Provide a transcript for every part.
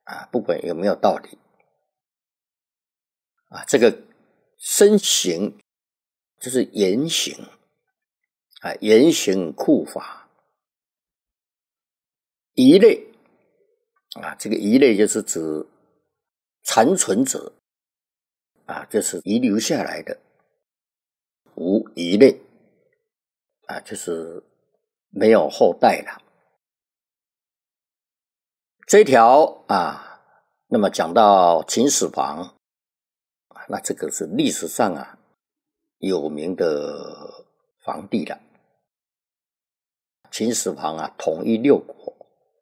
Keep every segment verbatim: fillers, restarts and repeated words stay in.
啊，不管有没有道理啊，这个身形就是言行啊，言行酷法。遗类啊，这个遗类就是指残存者啊，就是遗留下来的。无遗类啊，就是没有后代了。这一条啊，那么讲到秦始皇，那这个是历史上啊有名的皇帝了。秦始皇啊，统一六国。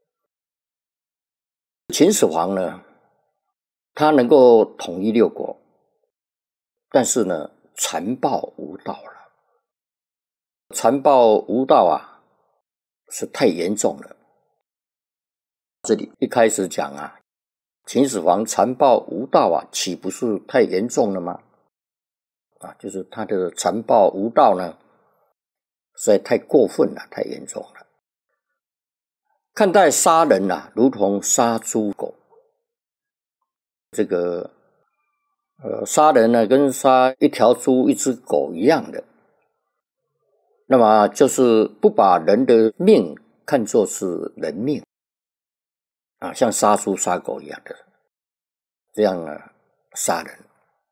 秦始皇呢，他能够统一六国，但是呢，残暴无道了。残暴无道啊，是太严重了。这里一开始讲啊，秦始皇残暴无道啊，岂不是太严重了吗？啊，就是他的残暴无道呢，实在太过分了，太严重了。看待杀人啊，如同杀猪狗。这个呃，杀人呢，跟杀一条猪、一只狗一样的。那么就是不把人的命看作是人命啊，像杀猪杀狗一样的这样呢杀人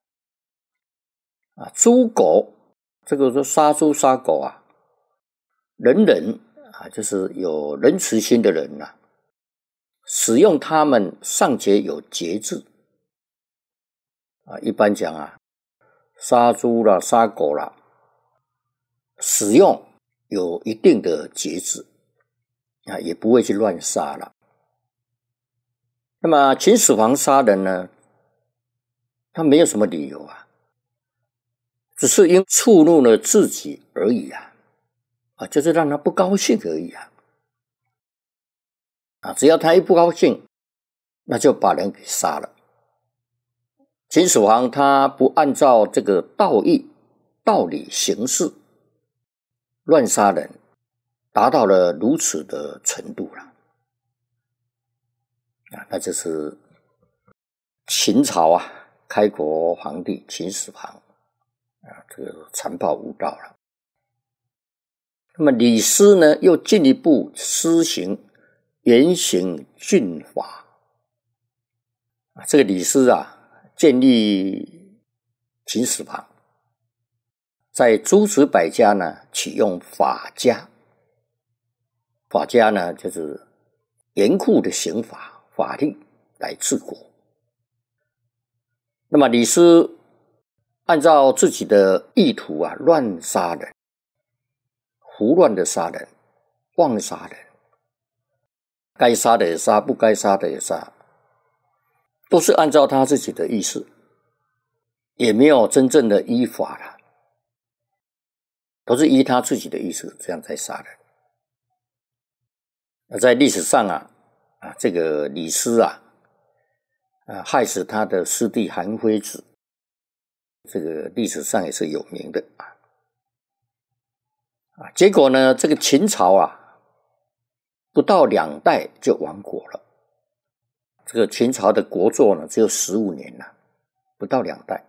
啊，猪狗这个说杀猪杀狗啊，人人啊，就是有仁慈心的人啊，使用他们尚且有节制啊，一般讲啊，杀猪啦、杀狗啦，使用有一定的节制啊，也不会去乱杀了。那么秦始皇杀人呢，他没有什么理由啊，只是因触怒了自己而已啊，啊，就是让他不高兴而已啊，啊，只要他一不高兴，那就把人给杀了。秦始皇他不按照这个道义、道理行事，乱杀人，达到了如此的程度了。啊，那就是秦朝啊，开国皇帝秦始皇啊，这个残暴无道了。那么李斯呢，又进一步施行严刑峻法啊，这个李斯啊，建立秦始皇，在诸子百家呢，启用法家。法家呢，就是严酷的刑法、法律来治国。那么李斯按照自己的意图啊，乱杀人，胡乱的杀人，妄杀人，该杀的也杀，不该杀的也杀，都是按照他自己的意思，也没有真正的依法了，都是依他自己的意思，这样在杀人。那在历史上啊，啊，这个李斯啊，啊，害死他的师弟韩非子，这个历史上也是有名的啊。啊，结果呢，这个秦朝啊，不到两代就亡国了。这个秦朝的国祚呢，只有十五年了，不到两代。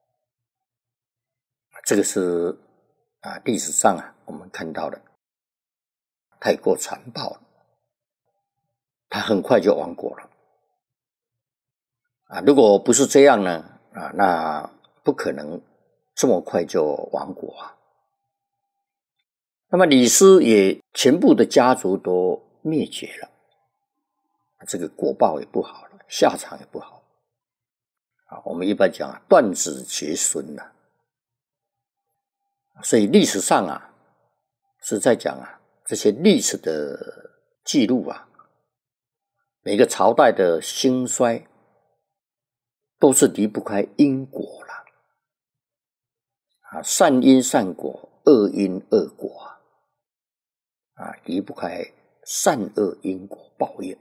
这个是啊，历史上啊，我们看到的太过残暴了，他很快就亡国了。啊，如果不是这样呢，啊，那不可能这么快就亡国啊。那么李斯也全部的家族都灭绝了，这个国报也不好了，下场也不好啊。我们一般讲啊，断子绝孙了。所以历史上啊，是在讲啊，这些历史的记录啊，每个朝代的兴衰都是离不开因果了啊，善因善果，恶因恶果啊，啊，离不开善恶因果报应。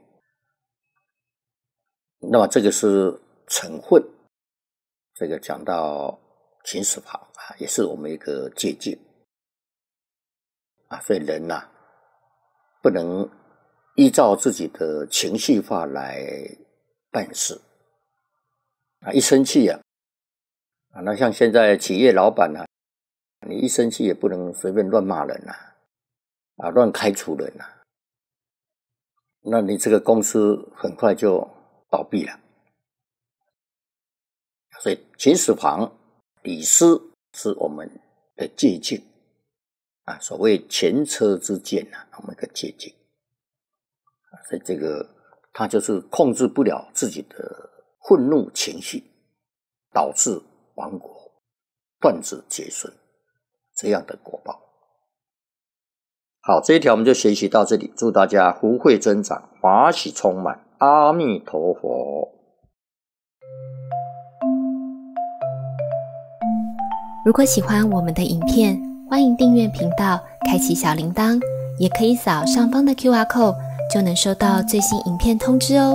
那么这个是成混，这个讲到秦始皇啊，也是我们一个借鉴啊。所以人呐、啊，不能依照自己的情绪化来办事啊，一生气啊，啊，那像现在企业老板啊，你一生气也不能随便乱骂人啊，啊，乱开除人啊，那你这个公司很快就倒闭了。所以秦始皇李斯是我们的借鉴啊，所谓前车之鉴啊，我们的借鉴。所以这个他就是控制不了自己的愤怒情绪，导致亡国、断子绝孙这样的果报。好，这一条我们就学习到这里，祝大家福慧增长，法喜充满，阿弥陀佛。 如果喜欢我们的影片，欢迎订阅频道，开启小铃铛，也可以扫上方的 Q R code， 就能收到最新影片通知哦。